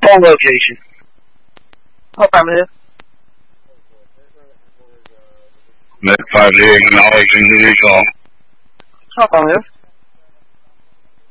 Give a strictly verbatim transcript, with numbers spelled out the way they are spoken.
Phone location. Affirmative. Med five eight acknowledging the recall. Affirmative.